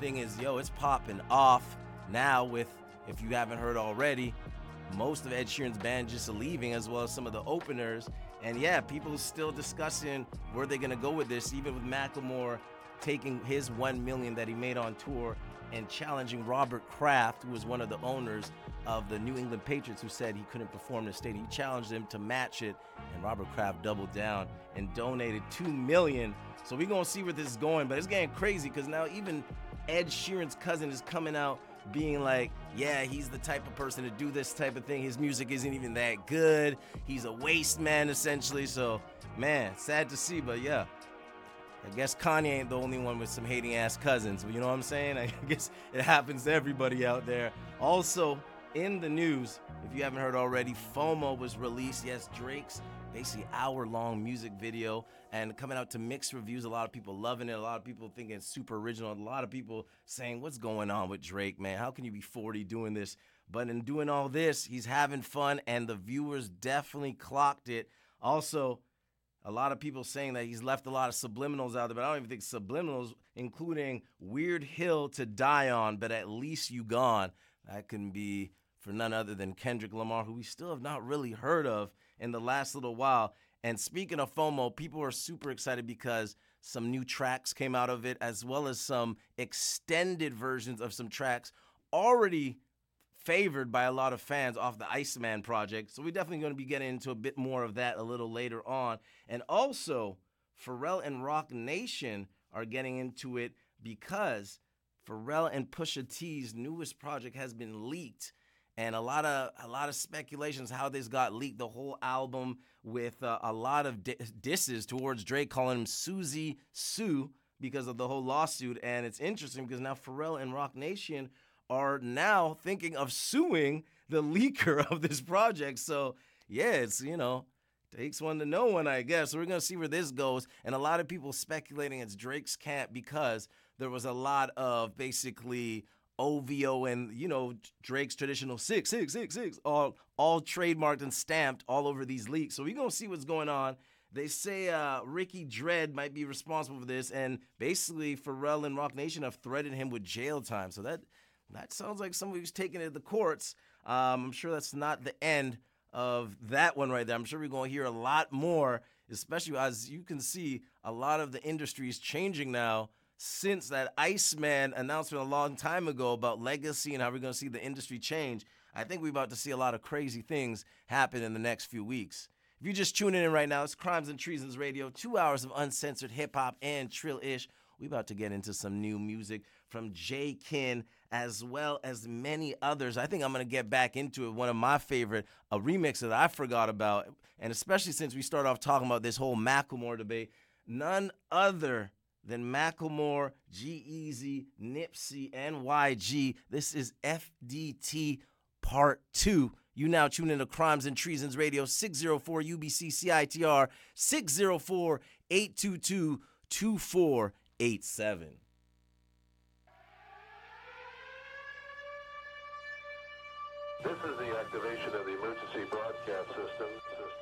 thing is, it's popping off now with, if you haven't heard already, most of Ed Sheeran's band just leaving, as well as some of the openers. And yeah, people still discussing where they're going to go with this, even with Macklemore taking his $1 million that he made on tour and challenging Robert Kraft, who was one of the owners of the New England Patriots, who said he couldn't perform in the stadium. He challenged him to match it, and Robert Kraft doubled down and donated $2 million. So we're going to see where this is going, but it's getting crazy because now even Ed Sheeran's cousin is coming out being like, yeah, he's the type of person to do this type of thing. His music isn't even that good. He's a waste man, essentially. So, man, sad to see, but yeah. I guess Kanye ain't the only one with some hating-ass cousins. But you know what I'm saying? I guess it happens to everybody out there. Also, in the news, if you haven't heard already, FOMO was released. Yes, Drake's basically hour-long music video, and coming out to mixed reviews. A lot of people loving it. A lot of people thinking it's super original. A lot of people saying, what's going on with Drake, man? How can you be 40 doing this? But in doing all this, he's having fun, and the viewers definitely clocked it. Also, a lot of people saying that he's left a lot of subliminals out there, but I don't even think subliminals, including Weird Hill to Die On, but At Least You Gone. That can be for none other than Kendrick Lamar, who we still have not really heard of in the last little while. And speaking of FOMO, people are super excited because some new tracks came out of it, as well as some extended versions of some tracks already favored by a lot of fans off the Iceman project. So we're definitely going to be getting into a bit more of that a little later on. And also, Pharrell and Roc Nation are getting into it because Pharrell and Pusha T's newest project has been leaked. And a lot of speculations how this got leaked. The whole album with a lot of disses towards Drake, calling him Susie Sue because of the whole lawsuit. And it's interesting because now Pharrell and Roc Nation are now thinking of suing the leaker of this project. So, yeah, it's, takes one to know one, I guess. So we're going to see where this goes. And a lot of people speculating it's Drake's camp because there was a lot of basically OVO and, Drake's traditional 666, all trademarked and stamped all over these leaks. So we're going to see what's going on. They say Ricky Dredd might be responsible for this. And basically, Pharrell and Roc Nation have threatened him with jail time. So that sounds like somebody who's taking it to the courts. I'm sure that's not the end of that one right there. I'm sure we're going to hear a lot more, especially as you can see, a lot of the industry is changing now since that Iceman announcement a long time ago about legacy and how we're going to see the industry change. I think we're about to see a lot of crazy things happen in the next few weeks. If you're just tuning in right now, it's Crimes and Treasons Radio, 2 hours of uncensored hip-hop and trill-ish. We're about to get into some new music from J. Kin, as well as many others. I think I'm going to get back into it. One of my favorite, a remix that I forgot about, and especially since we start off talking about this whole Macklemore debate, none other than Macklemore, G-Eazy, Nipsey, and YG. This is FDT Part 2. You now tune into Crimes and Treasons Radio, 604 UBC CITR, 604-822-2487. This is the activation of the emergency broadcast system.